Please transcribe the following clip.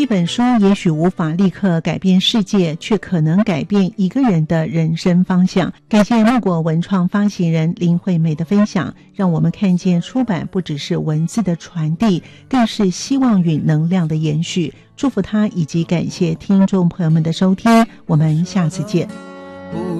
一本书也许无法立刻改变世界，却可能改变一个人的人生方向。感谢木果文创发行人林惠美的分享，让我们看见出版不只是文字的传递，更是希望与能量的延续。祝福他，以及感谢听众朋友们的收听，我们下次见。